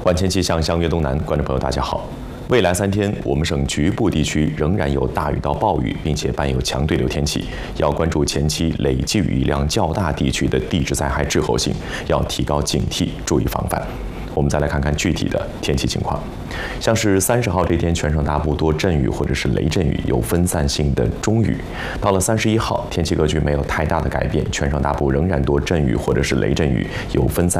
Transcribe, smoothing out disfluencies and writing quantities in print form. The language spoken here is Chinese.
晚间气象向粤东南，观众朋友大家好。未来3天，我们省局部地区仍然有大雨到暴雨，并且伴有强对流天气，要关注前期累计雨量较大地区的地质灾害滞后性，要提高警惕，注意防范。我们再来看看具体的天气情况，像是30号这天，全省大部多阵雨或者是雷阵雨，有分散性的中雨。到了31号，天气格局没有太大的改变，全省大部仍然多阵雨或者是雷阵雨，有分散